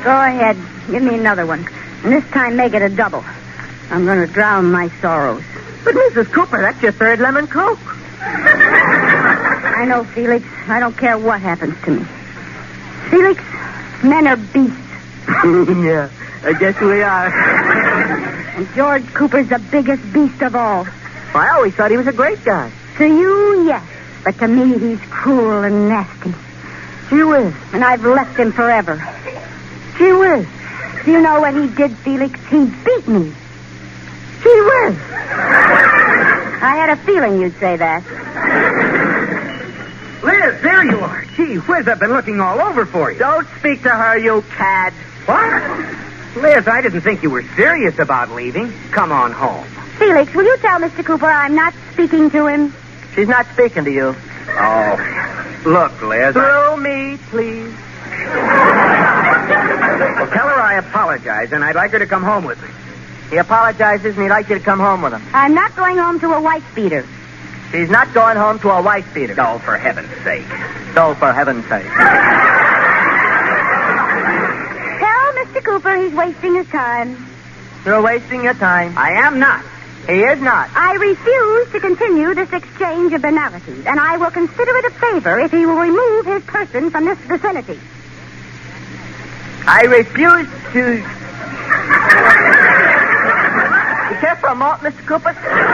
Go ahead. Give me another one. And this time make it a double. I'm going to drown my sorrows. But, Mrs. Cooper, that's your third lemon Coke. I know, Felix. I don't care what happens to me. Felix, men are beasts. Yeah, I guess we are. And George Cooper's the biggest beast of all. Well, I always thought he was a great guy. To you, yes. But to me, he's cruel and nasty. Gee whiz. And I've left him forever. Gee whiz. Do you know what he did, Felix? He beat me. Gee whiz. I had a feeling you'd say that. Liz, there you are. Gee whiz, I've been looking all over for you. Don't speak to her, you cad. What? Liz, I didn't think you were serious about leaving. Come on home. Felix, will you tell Mr. Cooper I'm not speaking to him? She's not speaking to you. Oh, look, Liz. Through me, please. Well, tell her I apologize, and I'd like her to come home with me. He apologizes, and he'd like you to come home with him. I'm not going home to a wife beater. She's not going home to a wife beater. Oh, for heaven's sake. So, for heaven's sake. Tell Mr. Cooper he's wasting his time. You're wasting your time. I am not. He is not. I refuse to continue this exchange of banalities, and I will consider it a favor if he will remove his person from this vicinity. I refuse to... You care for a malt, Mr. Cooper?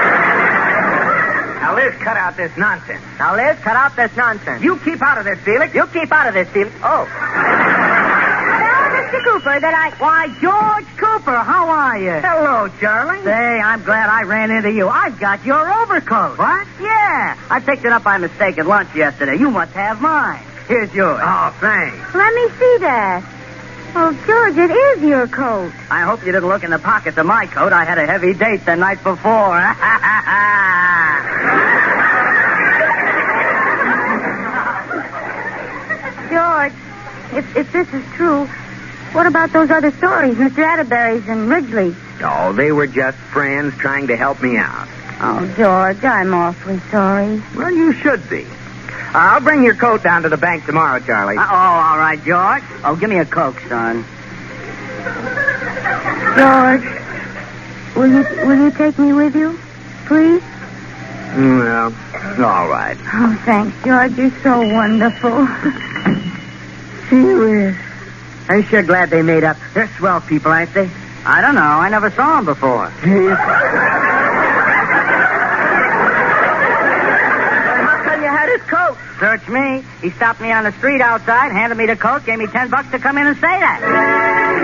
Now, Liz, cut out this nonsense. Now, Liz, cut out this nonsense. You keep out of this, Felix. You keep out of this, Felix. Oh. Tell Mr. Cooper that I... Why, George Cooper, how are you? Hello, Charlie. Say, I'm glad I ran into you. I've got your overcoat. What? Yeah. I picked it up by mistake at lunch yesterday. You must have mine. Here's yours. Oh, thanks. Let me see that. Oh, George, it is your coat. I hope you didn't look in the pockets of my coat. I had a heavy date the night before. George, if this is true, what about those other stories, Mr. Atterbury's and Ridgely's? Oh, they were just friends trying to help me out. Oh, George, I'm awfully sorry. Well, you should be. I'll bring your coat down to the bank tomorrow, Charlie. all right, George. Oh, give me a Coke, son. George, will you take me with you, please? Well, all right. Oh, thanks, George. You're so wonderful. Serious. I'm sure glad they made up. They're swell people, aren't they? I don't know. I never saw them before. How come you had his coat? Search me. He stopped me on the street outside, handed me the coat, gave me $10 to come in and say that.